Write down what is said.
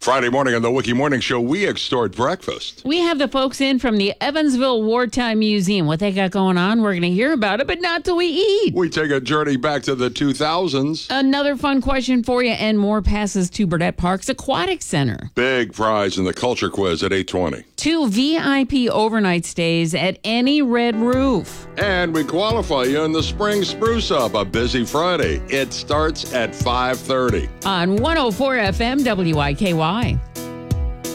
Friday morning on the Wiki Morning Show, we extort breakfast. We have the folks in from the Evansville Wartime Museum. What they got going on, we're going to hear about it, but not till we eat. We take a journey back to the 2000s. Another fun question for you, and more passes to Burdett Park's Aquatic Center. Big prize in the culture quiz at 8:20. 2 VIP overnight stays at any Red Roof. And we qualify you in the Spring Spruce Up, a busy Friday. It starts at 5:30. On 104 FM WIKY.